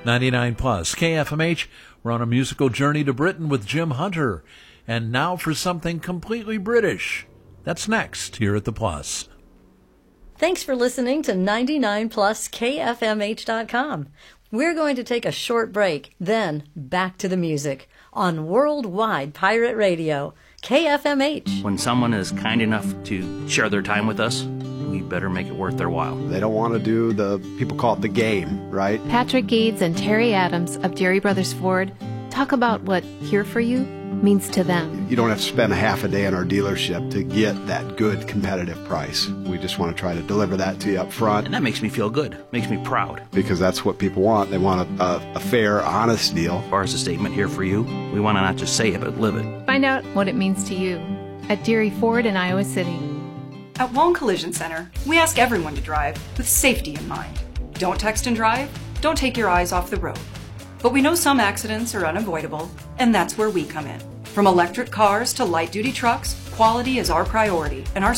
99 Plus, KFMH. We're on a musical journey to Britain with Jim Hunter. And now for something completely British. That's next here at the Plus. Thanks for listening to 99 Plus KFMH.com. We're going to take a short break, then back to the music on Worldwide Pirate Radio, KFMH. When someone is kind enough to share their time with us, we better make it worth their while. They don't want to do people call it the game, right? Patrick Gades and Terry Adams of Deary Brothers Ford talk about what Here For You means to them. You don't have to spend a half a day in our dealership to get that good competitive price. We just want to try to deliver that to you up front. And that makes me feel good, makes me proud. Because that's what people want. They want a fair, honest deal. As far as the statement Here For You, we want to not just say it, but live it. Find out what it means to you at Deary Ford in Iowa City. At Wong Collision Center, we ask everyone to drive with safety in mind. Don't text and drive, don't take your eyes off the road. But we know some accidents are unavoidable, and that's where we come in. From electric cars to light-duty trucks, quality is our priority, and our